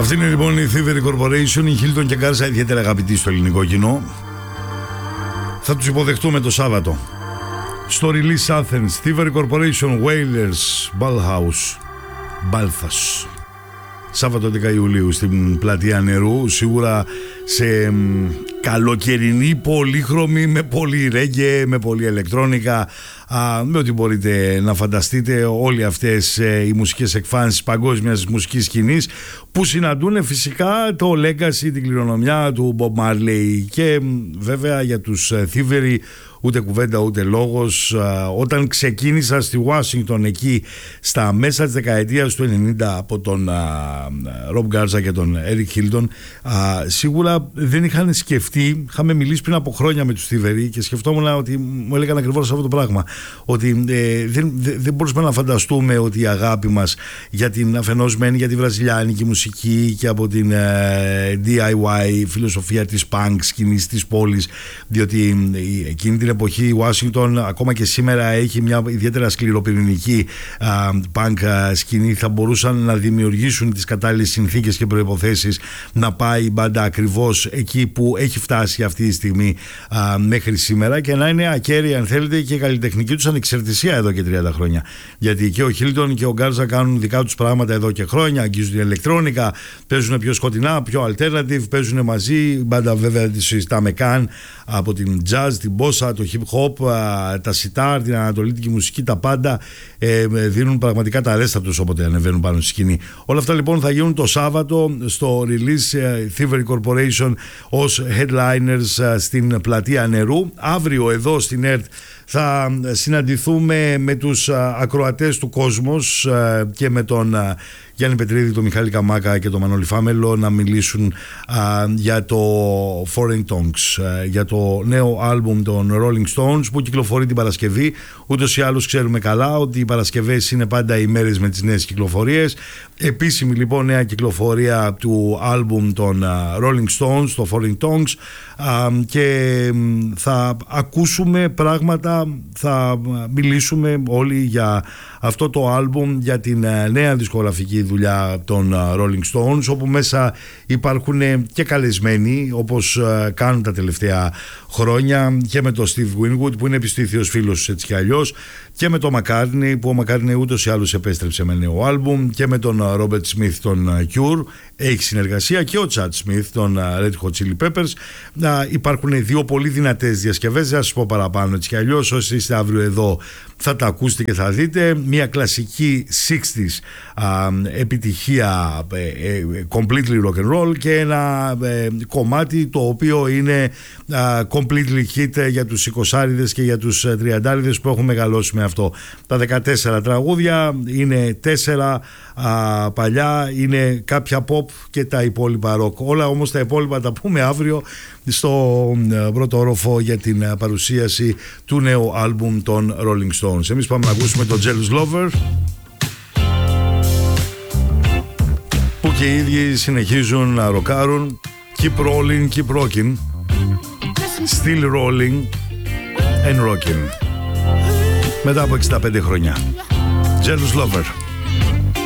Αυτή είναι λοιπόν η Thievery Corporation, η Hilton και Garza, ιδιαίτερα αγαπητοί στο ελληνικό κοινό. Θα τους υποδεχτούμε το Σάββατο στο Release Athens, Thievery Corporation, Wailers, Ballhouse, Balthas. Σάββατο 10 Ιουλίου στην Πλατεία Νερού, σίγουρα σε καλοκαιρινή πολύχρωμη, με πολύ ρέγγε, με πολύ ηλεκτρόνικα, με ό,τι μπορείτε να φανταστείτε, όλοι αυτές οι μουσικές εκφάνσεις παγκόσμιας μουσικής σκηνής που συναντούν φυσικά το legacy, την κληρονομιά του Bob Marley. Και βέβαια για τους Thievery ούτε κουβέντα ούτε λόγος. Όταν ξεκίνησα στη Ουάσιγκτον εκεί στα μέσα της δεκαετίας του 90 από τον Rob Garza και τον Eric Hilton, σίγουρα δεν είχαν σκεφτεί, είχαμε μιλήσει πριν από χρόνια με τους Thievery και σκεφτόμουν ότι μου έλεγαν ακριβώς αυτό το πράγμα, ότι δεν μπορούσαμε να φανταστούμε ότι η αγάπη μας για την αφενός για τη βραζιλιάνικη μουσική και από την DIY φιλοσοφία της punk σκηνής της πόλης, διότι εκείνη την εποχή η Ουάσιγκτον ακόμα και σήμερα έχει μια ιδιαίτερα σκληροπυρηνική punk σκηνή. Θα μπορούσαν να δημιουργήσουν τις κατάλληλες συνθήκες και προϋποθέσεις να πάει η μπάντα ακριβώς εκεί που έχει φτάσει αυτή τη στιγμή μέχρι σήμερα και να είναι ακέραιη, αν θέλετε, και η καλλιτεχνική τους ανεξαρτησία εδώ και 30 χρόνια. Γιατί και ο Hilton και ο Garza κάνουν δικά τους πράγματα εδώ και χρόνια, αγγίζουν την ηλεκτρόνικα, παίζουν πιο σκοτεινά, πιο alternative, παίζουν μαζί. Η μπάντα βέβαια τη συζητάμε καν από την jazz, την bossa, το hip hop, τα sitar, την ανατολίτικη μουσική, τα πάντα δίνουν πραγματικά τα αρέστα τους όποτε ανεβαίνουν πάνω στη σκηνή. Όλα αυτά λοιπόν θα γίνουν το Σάββατο στο Release Thievery Corporation ως headliners στην Πλατεία Νερού. Αύριο εδώ στην ΕΡΤ θα συναντηθούμε με τους ακροατές του Κόσμος και με τον Γιάννη Πετρίδη, τον Μιχάλη Καμάκα και τον Μανώλη Φάμελο να μιλήσουν για το Foreign Tongues, για το νέο άλμπουμ των Rolling Stones που κυκλοφορεί την Παρασκευή. Ούτως ή άλλως ξέρουμε καλά ότι οι Παρασκευές είναι πάντα οι μέρες με τις νέες κυκλοφορίες. Επίσημη λοιπόν νέα κυκλοφορία του άλμπουμ των Rolling Stones, το Foreign Tongues, και θα ακούσουμε πράγματα, θα μιλήσουμε όλοι για αυτό το άλμπουμ, για την νέα δισκογραφική δουλειά των Rolling Stones, όπου μέσα υπάρχουν και καλεσμένοι όπως κάνουν τα τελευταία χρόνια, και με τον Steve Winwood που είναι επιστήθιος φίλος έτσι κι αλλιώς, και με τον McCartney που ο McCartney ούτως ή άλλως επέστρεψε με νέο άλμπουμ, και με τον Robert Smith τον Cure έχει συνεργασία, και ο Chad Smith τον Red Hot Chili Peppers. Υπάρχουν δύο πολύ δυνατές διασκευές, δεν θα σας πω παραπάνω έτσι κι αλλιώς, όσοι είστε αύριο εδώ θα τα ακούσετε και θα δείτε. Μια κλασική 60s επιτυχία, completely rock and roll, και ένα κομμάτι το οποίο είναι completely hit για τους 20άριδες και για τους 30άριδες που έχουν μεγαλώσει με αυτό. Τα 14 τραγούδια είναι 4 παλιά, είναι κάποια pop και τα υπόλοιπα rock. Όλα όμως τα υπόλοιπα τα πούμε αύριο στο πρώτο όροφο για την παρουσίαση του νέου άλμπουμ των Rolling Stones. Εμείς πάμε να ακούσουμε το Jealous Lover, που και οι ίδιοι συνεχίζουν να ροκάρουν. Keep rolling, keep rocking, still rolling and rocking, μετά από 65 χρόνια. Jealous Lover.